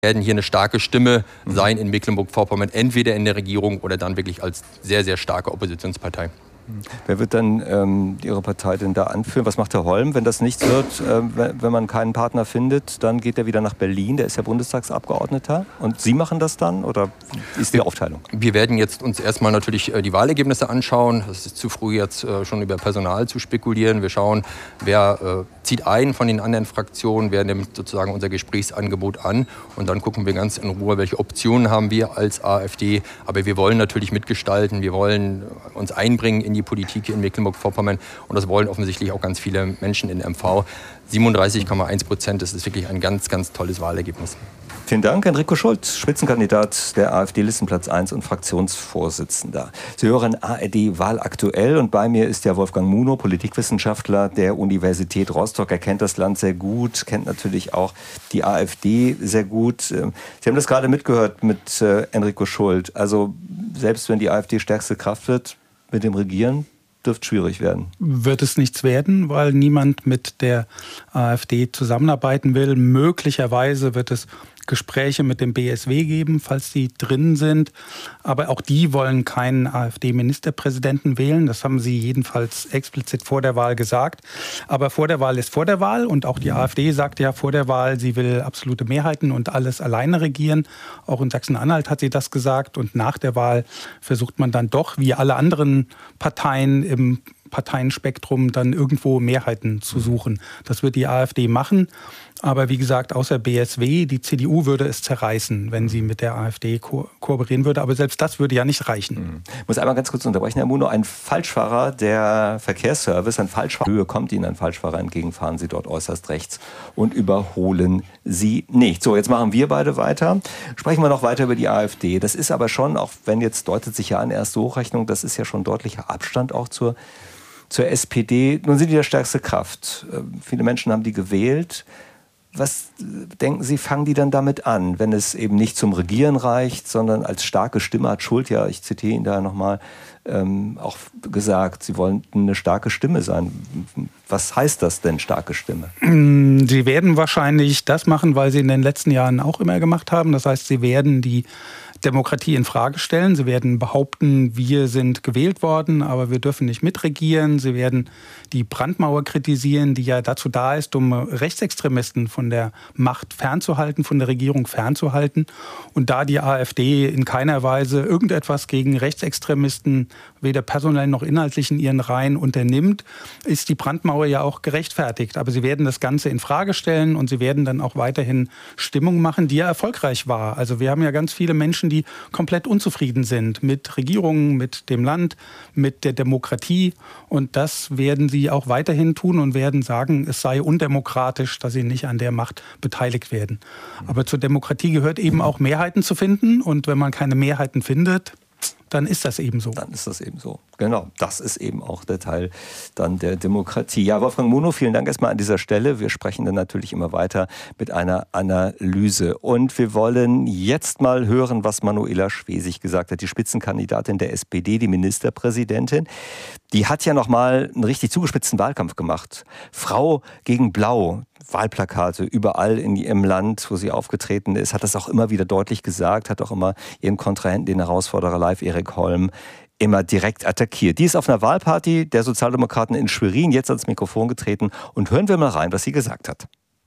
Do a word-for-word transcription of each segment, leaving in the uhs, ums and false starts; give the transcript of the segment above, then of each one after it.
werden hier eine starke Stimme sein in Mecklenburg-Vorpommern, entweder in der Regierung oder dann wirklich als sehr, sehr starke Oppositionspartei. Wer wird dann ähm, Ihre Partei denn da anführen? Was macht Herr Holm, wenn das nichts wird? Äh, wenn man keinen Partner findet, dann geht er wieder nach Berlin. Der ist ja Bundestagsabgeordneter. Und Sie machen das dann? Oder wie ist die Aufteilung? Wir werden jetzt uns erstmal natürlich äh, die Wahlergebnisse anschauen. Es ist zu früh, jetzt äh, schon über Personal zu spekulieren. Wir schauen, wer äh, zieht ein von den anderen Fraktionen, wer nimmt sozusagen unser Gesprächsangebot an. Und dann gucken wir ganz in Ruhe, welche Optionen haben wir als AfD. Aber wir wollen natürlich mitgestalten. Wir wollen uns einbringen in die Politik in Mecklenburg-Vorpommern. Und das wollen offensichtlich auch ganz viele Menschen in M V. siebenunddreißig Komma eins Prozent, das ist wirklich ein ganz, ganz tolles Wahlergebnis. Vielen Dank, Enrico Schult, Spitzenkandidat der AfD, Listenplatz eins und Fraktionsvorsitzender. Sie hören A R D Wahl aktuell und bei mir ist der Wolfgang Munow, Politikwissenschaftler der Universität Rostock. Er kennt das Land sehr gut, kennt natürlich auch die AfD sehr gut. Sie haben das gerade mitgehört mit Enrico Schult. Also selbst wenn die AfD stärkste Kraft wird, mit dem Regieren dürfte schwierig werden. Wird es nichts werden, weil niemand mit der AfD zusammenarbeiten will. Möglicherweise wird es Gespräche mit dem B S W geben, falls die drin sind. Aber auch die wollen keinen AfD-Ministerpräsidenten wählen. Das haben sie jedenfalls explizit vor der Wahl gesagt. Aber vor der Wahl ist vor der Wahl. Und auch die AfD sagt ja vor der Wahl, sie will absolute Mehrheiten und alles alleine regieren. Auch in Sachsen-Anhalt hat sie das gesagt. Und nach der Wahl versucht man dann doch, wie alle anderen Parteien im Parteienspektrum, dann irgendwo Mehrheiten zu suchen. Das wird die AfD machen. Aber wie gesagt, außer B S W, die C D U würde es zerreißen, wenn sie mit der AfD ko- kooperieren würde. Aber selbst das würde ja nicht reichen. Ich muss einmal ganz kurz unterbrechen, Herr Munow. Ein Falschfahrer, der Verkehrsservice, ein Falschfahrer, Höhe kommt Ihnen ein Falschfahrer entgegen, fahren Sie dort äußerst rechts und überholen Sie nicht. So, jetzt machen wir beide weiter. Sprechen wir noch weiter über die AfD. Das ist aber schon, auch wenn jetzt deutet sich ja an, erste Hochrechnung, das ist ja schon deutlicher Abstand auch zur, zur S P D. Nun sind die der stärkste Kraft. Äh, viele Menschen haben die gewählt. Was denken Sie, fangen die dann damit an, wenn es eben nicht zum Regieren reicht, sondern als starke Stimme hat Schult, ja, ich zitiere ihn da nochmal, ähm, auch gesagt, Sie wollen eine starke Stimme sein. Was heißt das denn, starke Stimme? Sie werden wahrscheinlich das machen, weil Sie in den letzten Jahren auch immer gemacht haben. Das heißt, Sie werden die Demokratie in Frage stellen. Sie werden behaupten, wir sind gewählt worden, aber wir dürfen nicht mitregieren. Sie werden die Brandmauer kritisieren, die ja dazu da ist, um Rechtsextremisten von der Macht fernzuhalten, von der Regierung fernzuhalten. Und da die AfD in keiner Weise irgendetwas gegen Rechtsextremisten, weder personell noch inhaltlich in ihren Reihen unternimmt, ist die Brandmauer ja auch gerechtfertigt. Aber sie werden das Ganze in Frage stellen und sie werden dann auch weiterhin Stimmung machen, die ja erfolgreich war. Also wir haben ja ganz viele Menschen, die komplett unzufrieden sind mit Regierungen, mit dem Land, mit der Demokratie. Und das werden sie auch weiterhin tun und werden sagen, es sei undemokratisch, dass sie nicht an der Macht beteiligt werden. Aber zur Demokratie gehört eben auch Mehrheiten zu finden. Und wenn man keine Mehrheiten findet, dann ist das eben so. Dann ist das eben so. Genau, das ist eben auch der Teil dann der Demokratie. Ja, Wolfgang Munow, vielen Dank erstmal an dieser Stelle. Wir sprechen dann natürlich immer weiter mit einer Analyse. Und wir wollen jetzt mal hören, was Manuela Schwesig gesagt hat, die Spitzenkandidatin der S P D, die Ministerpräsidentin. Die hat ja noch mal einen richtig zugespitzten Wahlkampf gemacht. Frau gegen Blau. Wahlplakate überall in ihrem Land, wo sie aufgetreten ist, hat das auch immer wieder deutlich gesagt, hat auch immer ihren Kontrahenten, den Herausforderer Live Erik Holm, immer direkt attackiert. Die ist auf einer Wahlparty der Sozialdemokraten in Schwerin jetzt ans Mikrofon getreten und hören wir mal rein, was sie gesagt hat.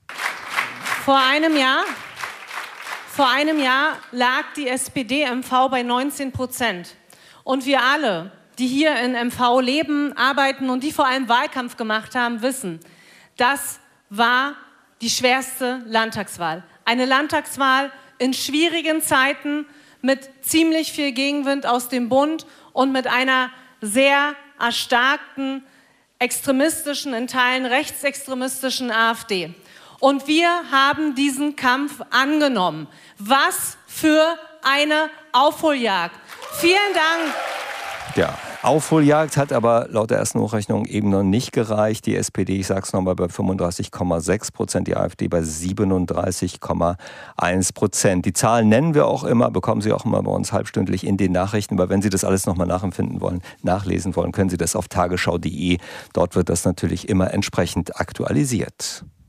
Vor einem Jahr, vor einem Jahr lag die S P D M V bei neunzehn Prozent. Und wir alle, die hier in M V leben, arbeiten und die vor allem Wahlkampf gemacht haben, wissen, das war die schwerste Landtagswahl. Eine Landtagswahl in schwierigen Zeiten mit ziemlich viel Gegenwind aus dem Bund und mit einer sehr erstarkten, extremistischen, in Teilen rechtsextremistischen AfD. Und wir haben diesen Kampf angenommen. Was für eine Aufholjagd. Vielen Dank. Ja, Aufholjagd hat aber laut der ersten Hochrechnung eben noch nicht gereicht. Die S P D, ich sage es nochmal, bei fünfunddreißig Komma sechs Prozent, die AfD bei siebenunddreißig Komma eins Prozent. Die Zahlen nennen wir auch immer, bekommen Sie auch immer bei uns halbstündlich in den Nachrichten. Aber wenn Sie das alles nochmal nachempfinden wollen, nachlesen wollen, können Sie das auf tagesschau punkt de. Dort wird das natürlich immer entsprechend aktualisiert.